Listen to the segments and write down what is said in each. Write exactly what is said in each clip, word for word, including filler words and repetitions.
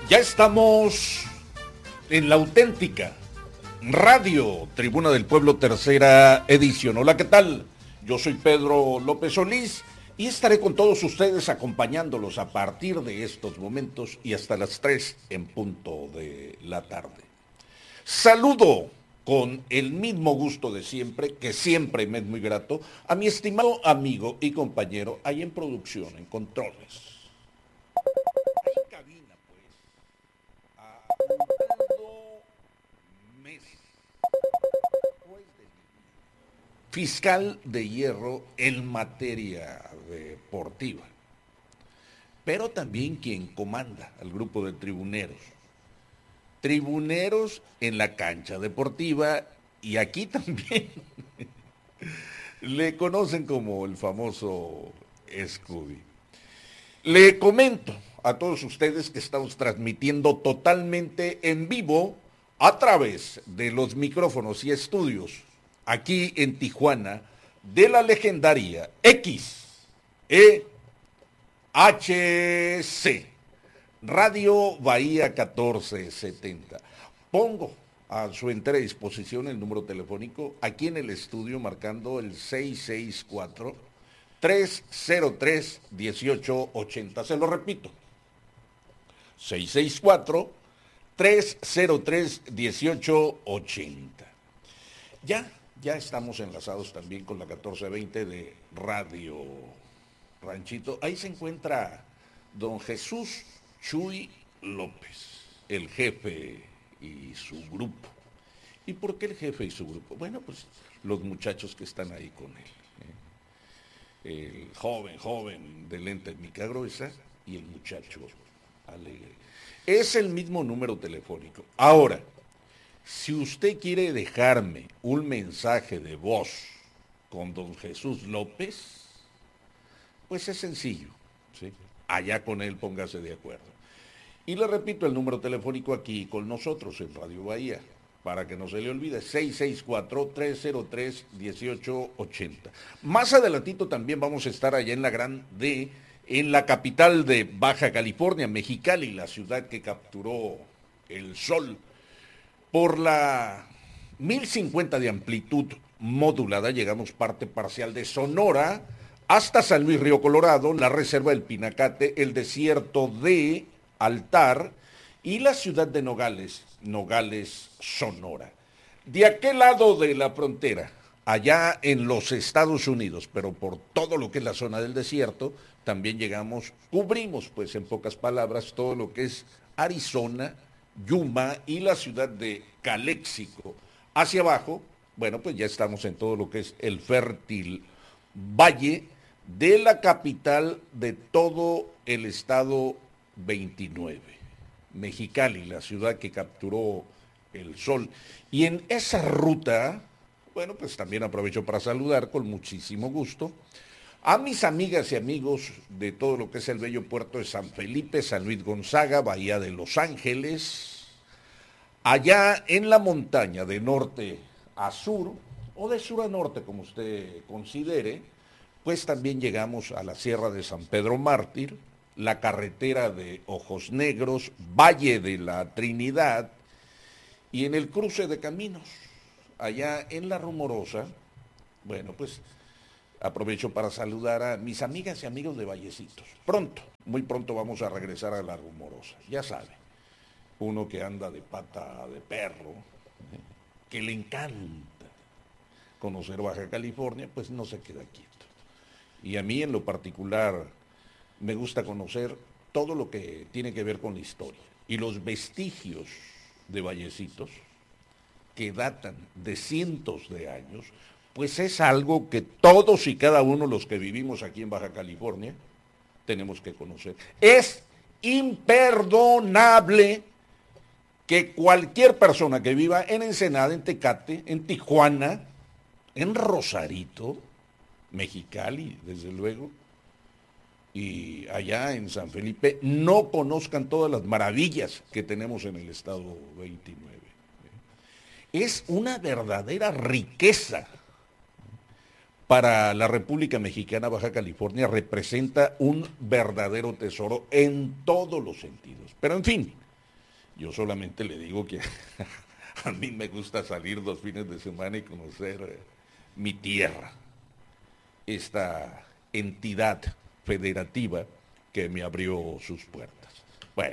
Ya estamos en la auténtica Radio Tribuna del Pueblo, tercera edición. Hola, ¿qué tal? Yo soy Pedro López Solís y estaré con todos ustedes acompañándolos a partir de estos momentos y hasta las tres en punto de la tarde. Saludo con el mismo gusto de siempre, que siempre me es muy grato, a mi estimado amigo y compañero ahí en producción, en controles. Fiscal de hierro en materia deportiva, pero también quien comanda al grupo de tribuneros. Tribuneros en la cancha deportiva y aquí también le conocen como el famoso Scooby. Le comento a todos ustedes que estamos transmitiendo totalmente en vivo a través de los micrófonos y estudios aquí en Tijuana de la legendaria X E H C Radio Bahía catorce setenta. Pongo a su entera disposición el número telefónico aquí en el estudio marcando el seis seis cuatro, tres cero tres, uno ocho ocho cero. Se lo repito, seis seis cuatro, tres cero tres, uno ocho ocho cero. Ya Ya estamos enlazados también con la catorce veinte de Radio Ranchito. Ahí se encuentra don Jesús Chuy López, el jefe y su grupo. ¿Y por qué el jefe y su grupo? Bueno, pues los muchachos que están ahí con él. ¿eh? El joven, joven de lentes mica gruesa y el muchacho alegre. Es el mismo número telefónico. Ahora, si usted quiere dejarme un mensaje de voz con don Jesús López, pues es sencillo, ¿sí? Allá con él póngase de acuerdo. Y le repito el número telefónico aquí con nosotros en Radio Bahía, para que no se le olvide, seis seis cuatro, tres cero tres, uno ocho ocho cero. Más adelantito también vamos a estar allá en la Gran D, en la capital de Baja California, Mexicali, la ciudad que capturó el sol. Por la mil cincuenta de amplitud modulada llegamos parte parcial de Sonora hasta San Luis Río Colorado, la reserva del Pinacate, el desierto de Altar y la ciudad de Nogales, Nogales, Sonora. De aquel lado de la frontera, allá en los Estados Unidos, pero por todo lo que es la zona del desierto, también llegamos, cubrimos pues en pocas palabras todo lo que es Arizona, Yuma y la ciudad de Calexico. Hacia abajo, bueno, pues ya estamos en todo lo que es el fértil valle de la capital de todo el estado veintinueve, Mexicali, la ciudad que capturó el sol. Y en esa ruta, bueno, pues también aprovecho para saludar con muchísimo gusto a mis amigas y amigos de todo lo que es el bello puerto de San Felipe, San Luis Gonzaga, Bahía de Los Ángeles, allá en la montaña de norte a sur, o de sur a norte, como usted considere, pues también llegamos a la Sierra de San Pedro Mártir, la carretera de Ojos Negros, Valle de la Trinidad, y en el cruce de caminos, allá en La Rumorosa, bueno, pues aprovecho para saludar a mis amigas y amigos de Vallecitos. Pronto, muy pronto vamos a regresar a La Rumorosa, ya sabe, uno que anda de pata de perro, ¿eh? que le encanta conocer Baja California, pues no se queda quieto. Y a mí en lo particular me gusta conocer todo lo que tiene que ver con la historia y los vestigios de Vallecitos que datan de cientos de años, pues es algo que todos y cada uno de los que vivimos aquí en Baja California tenemos que conocer. Es imperdonable que cualquier persona que viva en Ensenada, en Tecate, en Tijuana, en Rosarito, Mexicali, desde luego, y allá en San Felipe, no conozcan todas las maravillas que tenemos en el estado veintinueve. Es una verdadera riqueza para la República Mexicana. Baja California representa un verdadero tesoro en todos los sentidos. Pero en fin, Yo solamente le digo que a mí me gusta salir dos fines de semana y conocer eh, mi tierra, esta entidad federativa que me abrió sus puertas. Bueno,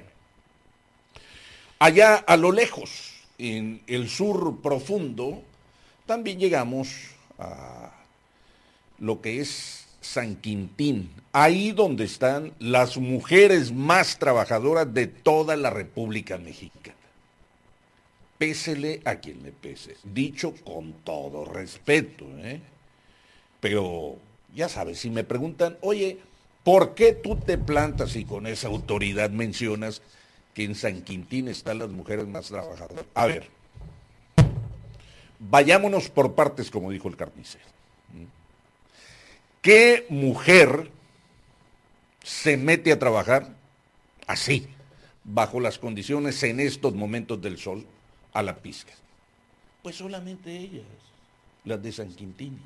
allá a lo lejos, en el sur profundo, también llegamos a lo que es San Quintín, ahí donde están las mujeres más trabajadoras de toda la República Mexicana. Pésele a quien le pese, dicho con todo respeto, ¿eh? Pero, ya sabes, si me preguntan, oye, ¿por qué tú te plantas y con esa autoridad mencionas que en San Quintín están las mujeres más trabajadoras? A ver, vayámonos por partes, como dijo el carnicero. ¿Qué mujer se mete a trabajar así, bajo las condiciones en estos momentos del sol, a la pizca? Pues solamente ellas, las de San Quintín.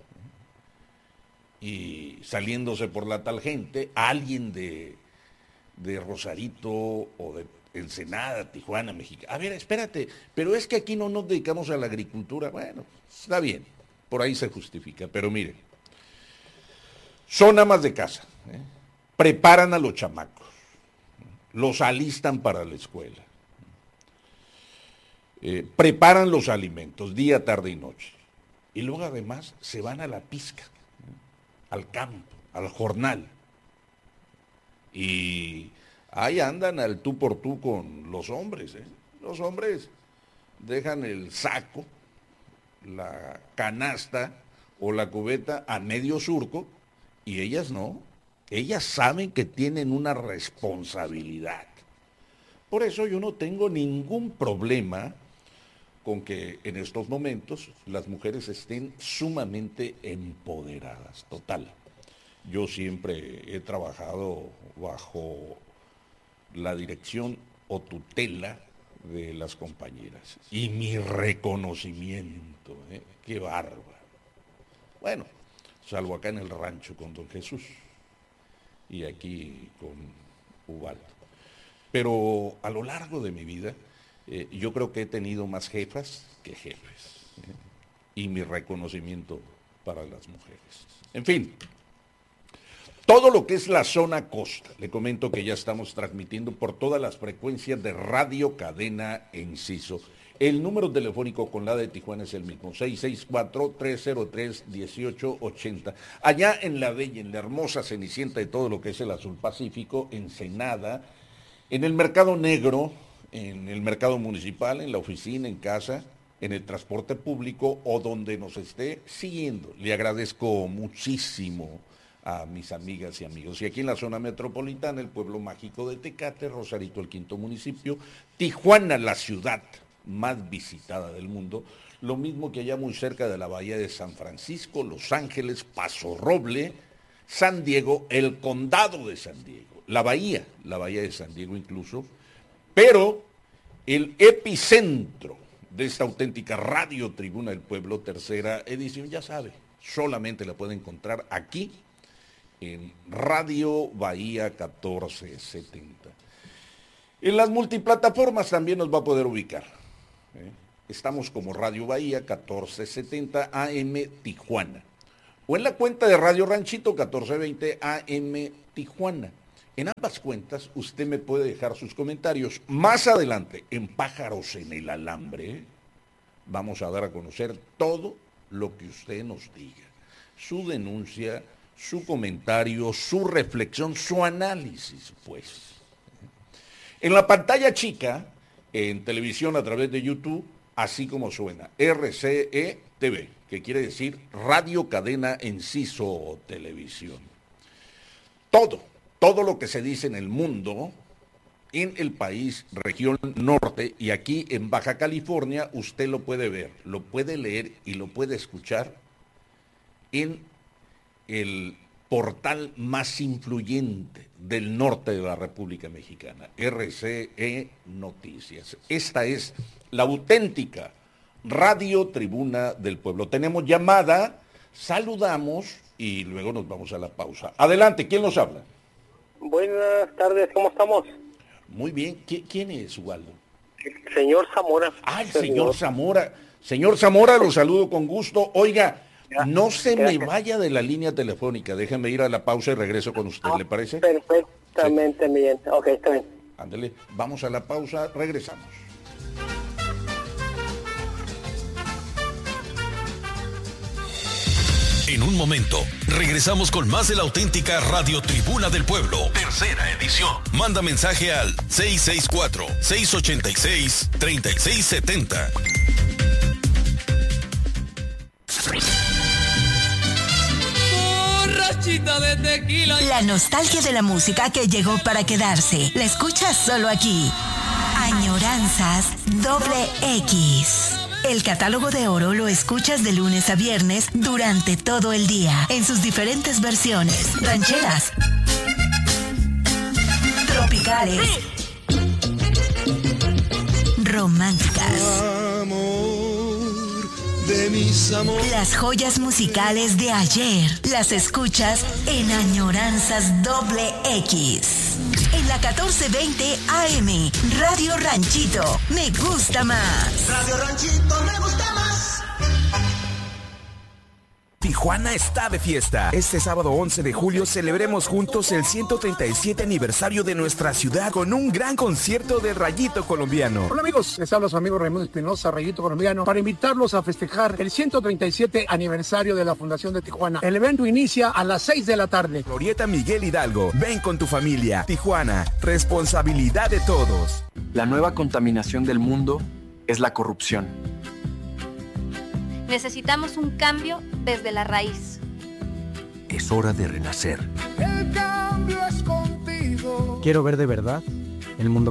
Y saliéndose por la tangente, alguien de, de Rosarito o de Ensenada, Tijuana, México. A ver, espérate, pero es que aquí no nos dedicamos a la agricultura. Bueno, está bien, por ahí se justifica, pero miren, son amas de casa, ¿eh? Preparan a los chamacos, los alistan para la escuela, eh, preparan los alimentos día, tarde y noche. Y luego además se van a la pizca, ¿eh? Al campo, al jornal. Y ahí andan al tú por tú con los hombres, ¿eh? Los hombres dejan el saco, la canasta o la cubeta a medio surco y ellas no. Ellas saben que tienen una responsabilidad. Por eso yo no tengo ningún problema con que en estos momentos las mujeres estén sumamente empoderadas, total. Yo siempre he trabajado bajo la dirección o tutela de las compañeras. Y mi reconocimiento, ¿eh? Qué bárbaro. Bueno, salvo acá en el rancho con don Jesús y aquí con Ubaldo. Pero a lo largo de mi vida, eh, yo creo que he tenido más jefas que jefes. ¿eh? Y mi reconocimiento para las mujeres. En fin, todo lo que es la zona costa, le comento que ya estamos transmitiendo por todas las frecuencias de Radio Cadena Enciso. El número telefónico con la de Tijuana es el mismo, seis seis cuatro, tres cero tres, uno ocho ocho cero. Allá en la bella, en la hermosa Cenicienta de todo lo que es el azul Pacífico, Ensenada, en el mercado negro, en el mercado municipal, en la oficina, en casa, en el transporte público o donde nos esté siguiendo. Le agradezco muchísimo a mis amigas y amigos. Y aquí en la zona metropolitana, el pueblo mágico de Tecate, Rosarito, el quinto municipio, Tijuana, la ciudad más visitada del mundo, lo mismo que allá muy cerca de la bahía de San Francisco, Los Ángeles, Paso Roble, San Diego, el condado de San Diego, la bahía, la bahía de San Diego incluso, pero el epicentro de esta auténtica Radio Tribuna del Pueblo, tercera edición, ya sabe, solamente la puede encontrar aquí en Radio Bahía catorce setenta. En las multiplataformas también nos va a poder ubicar. ¿eh? Estamos como Radio Bahía catorce setenta A M Tijuana. O en la cuenta de Radio Ranchito catorce veinte A M Tijuana. En ambas cuentas usted me puede dejar sus comentarios. Más adelante, en Pájaros en el Alambre, vamos a dar a conocer todo lo que usted nos diga. Su denuncia, su comentario, su reflexión, su análisis, pues. En la pantalla chica, en televisión a través de YouTube, así como suena, R C E T V, que quiere decir Radio Cadena Enciso Televisión. Todo, todo lo que se dice en el mundo, en el país, región norte y aquí en Baja California, usted lo puede ver, lo puede leer y lo puede escuchar en el portal más influyente del norte de la República Mexicana, R C E Noticias. Esta es la auténtica Radio Tribuna del Pueblo. Tenemos llamada, saludamos y luego nos vamos a la pausa. Adelante, ¿quién nos habla? Buenas tardes, ¿cómo estamos? Muy bien, ¿quién es, Ubaldo? señor Zamora. Ah, el señor Zamora. Señor Zamora, lo saludo con gusto. Oiga, ya, no se gracias. me vaya de la línea telefónica. Déjeme ir a la pausa y regreso con usted, ah, ¿le parece? Perfectamente sí. bien. Ok, está bien. Ándale, vamos a la pausa, regresamos. En un momento, regresamos con más de la auténtica Radio Tribuna del Pueblo, tercera edición. Manda mensaje al seis seis cuatro, seis ocho seis, tres seis siete cero. Borrachita de tequila. La nostalgia de la música que llegó para quedarse. La escuchas solo aquí. Añoranzas Doble X. El catálogo de oro lo escuchas de lunes a viernes durante todo el día, en sus diferentes versiones. Rancheras, tropicales, románticas, amor de mis amores. Las joyas musicales de ayer las escuchas en Añoranzas Doble X. En la catorce veinte A M, Radio Ranchito, me gusta más. Radio Ranchito, me gusta más. Tijuana está de fiesta. Este sábado once de julio celebremos juntos el ciento treinta y siete aniversario de nuestra ciudad con un gran concierto de Rayito Colombiano. Hola amigos, les habla su amigo Raimundo Espinosa, Rayito Colombiano, para invitarlos a festejar el ciento treinta y siete aniversario de la Fundación de Tijuana. El evento inicia a las seis de la tarde. Glorieta Miguel Hidalgo, ven con tu familia. Tijuana, responsabilidad de todos. La nueva contaminación del mundo es la corrupción. Necesitamos un cambio desde la raíz. Es hora de renacer. El cambio es contigo. Quiero ver de verdad el mundo